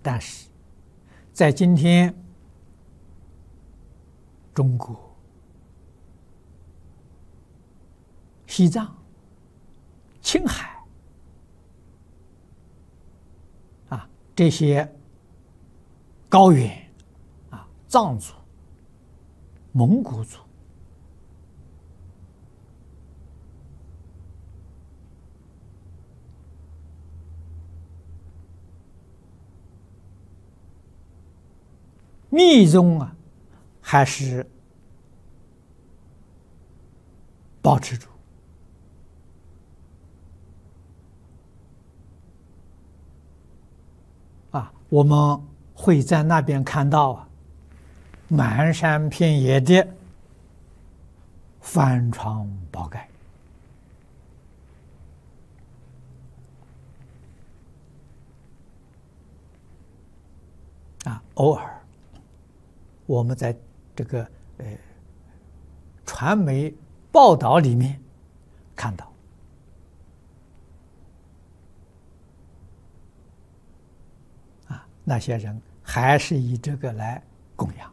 但是在今天中国、西藏、青海这些高原藏族、蒙古族密宗还是保持住我们会在那边看到满山遍野的翻床宝盖偶尔我们在这个传媒报道里面看到那些人还是以这个来供养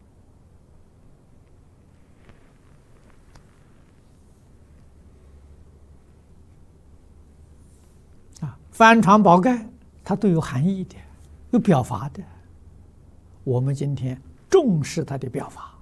翻床宝盖它都有含义的，有表法的。我们今天重视它的表法。